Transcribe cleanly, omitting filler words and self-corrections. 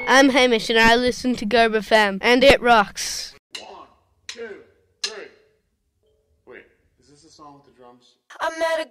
I'm Hamish and I listen to Garb FM, and it rocks. 1, 2, 3. Wait, is this the song with the drums? I met a